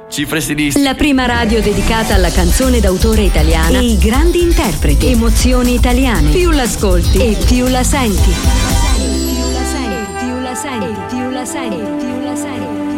Cifre sinistre. La prima radio dedicata alla canzone d'autore italiana e i grandi interpreti. Emozioni italiane. Più l'ascolti e più la senti. Più la senti. Più la senti. Più la senti.